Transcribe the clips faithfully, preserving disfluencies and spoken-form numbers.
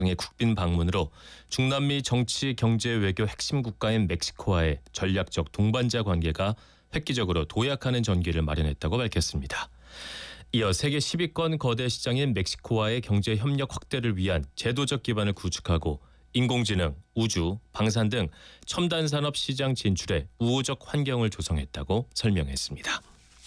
의 국빈 방문으로 중남미 정치, 경제, 외교 핵심 국가인 멕시코와의 전략적 동반자 관계가 획기적으로 도약하는 전기를 마련했다고 밝혔습니다. 이어 세계 십 위권 거대 시장인 멕시코와의 경제 협력 확대를 위한 제도적 기반을 구축하고 인공지능, 우주, 방산 등 첨단 산업 시장 진출에 우호적 환경을 조성했다고 설명했습니다.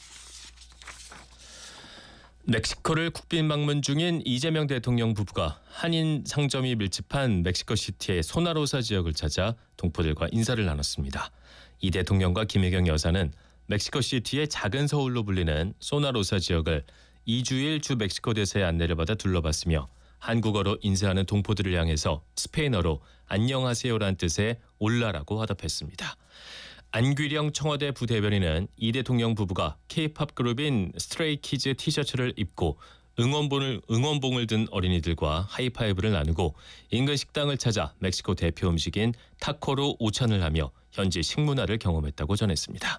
멕시코를 국빈 방문 중인 이재명 대통령 부부가 한인 상점이 밀집한 멕시코시티의 소나로사 지역을 찾아 동포들과 인사를 나눴습니다. 이 대통령과 김혜경 여사는 멕시코시티의 작은 서울로 불리는 소나로사 지역을 이주일 주 멕시코 대사의 안내를 받아 둘러봤으며 한국어로 인사하는 동포들을 향해서 스페인어로 안녕하세요란 뜻의 올라라고 화답했습니다. 안규령 청와대 부대변인은 이 대통령 부부가 K-팝 그룹인 스트레이키즈 티셔츠를 입고 응원봉을, 응원봉을 든 어린이들과 하이파이브를 나누고 인근 식당을 찾아 멕시코 대표 음식인 타코로 오찬을 하며 현지 식문화를 경험했다고 전했습니다.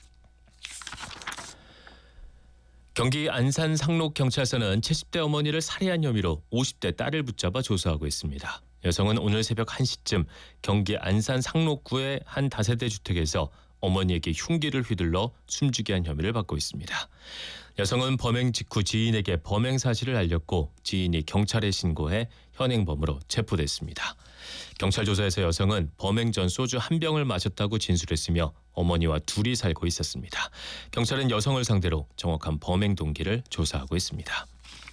경기 안산 상록경찰서는 칠십 대 어머니를 살해한 혐의로 오십 대 딸을 붙잡아 조사하고 있습니다. 여성은 오늘 새벽 한 시쯤 경기 안산 상록구의 한 다세대 주택에서 어머니에게 흉기를 휘둘러 숨지게 한 혐의를 받고 있습니다. 여성은 범행 직후 지인에게 범행 사실을 알렸고 지인이 경찰에 신고해 현행범으로 체포됐습니다. 경찰 조사에서 여성은 범행 전 소주 한 병을 마셨다고 진술했으며 어머니와 둘이 살고 있었습니다. 경찰은 여성을 상대로 정확한 범행 동기를 조사하고 있습니다.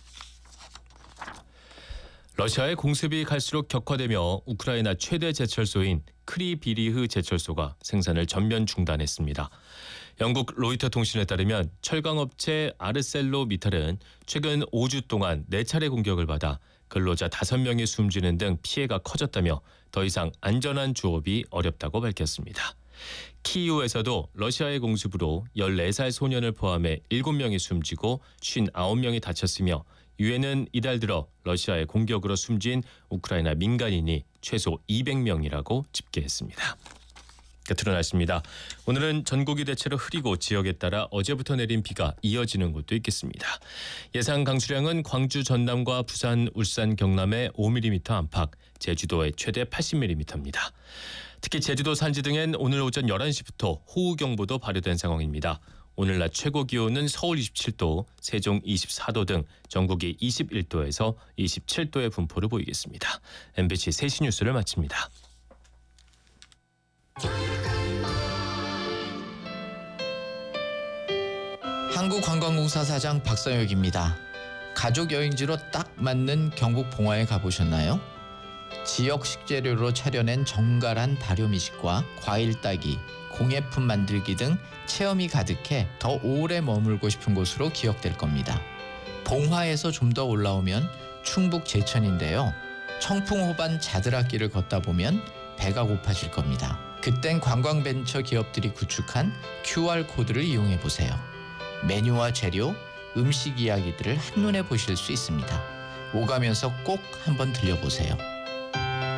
러시아의 공습이 갈수록 격화되며 우크라이나 최대 제철소인 크리비리흐 제철소가 생산을 전면 중단했습니다. 영국 로이터 통신에 따르면 철강업체 아르셀로미탈은 최근 오 주 동안 네 차례 공격을 받아 근로자 다섯 명이 숨지는 등 피해가 커졌다며 더 이상 안전한 주업이 어렵다고 밝혔습니다. 키이우에서도 러시아의 공습으로 열네 살 소년을 포함해 일곱 명이 숨지고 오십구 명이 다쳤으며 유엔은 이달 들어 러시아의 공격으로 숨진 우크라이나 민간인이 최소 이백 명이라고 집계했습니다. 끝으로 날씨입니다. 오늘은 전국이 대체로 흐리고 지역에 따라 어제부터 내린 비가 이어지는 곳도 있겠습니다. 예상 강수량은 광주, 전남과 부산, 울산, 경남의 오 밀리미터 안팎, 제주도의 최대 팔십 밀리미터입니다. 특히 제주도 산지 등엔 오늘 오전 열한 시부터 호우경보도 발효된 상황입니다. 오늘 낮 최고 기온은 서울 이십칠 도, 세종 이십사 도 등 전국이 이십일 도에서 이십칠 도의 분포를 보이겠습니다. 엠비씨 세 시 뉴스를 마칩니다. 한국관광공사 사장 박성혁입니다. 가족 여행지로 딱 맞는 경북 봉화에 가보셨나요? 지역 식재료로 차려낸 정갈한 발효미식과 과일 따기, 공예품 만들기 등 체험이 가득해 더 오래 머물고 싶은 곳으로 기억될 겁니다. 봉화에서 좀 더 올라오면 충북 제천인데요. 청풍호반 자드락길을 걷다 보면 배가 고파질 겁니다. 그땐 관광벤처 기업들이 구축한 큐알코드를 이용해 보세요. 메뉴와 재료, 음식 이야기들을 한눈에 보실 수 있습니다. 오가면서 꼭 한번 들려보세요.